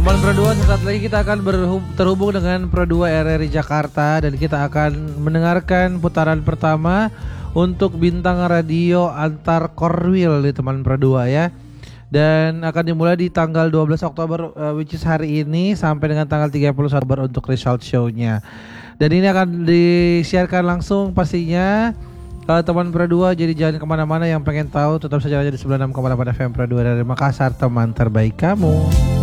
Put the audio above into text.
Teman Pro 2, sesaat lagi kita akan terhubung dengan Pro 2 RRI Jakarta dan kita akan mendengarkan putaran pertama untuk bintang radio antar Korwil di teman Pro 2 ya. Dan akan dimulai di tanggal 12 Oktober which is hari ini sampai dengan tanggal 31 Oktober untuk result show-nya. Dan ini akan disiarkan langsung pastinya. Kalau teman Pro 2, jadi jangan kemana-mana, yang pengen tahu tetap saja di 96,8 FM Pro 2 dari Makassar, teman terbaik kamu.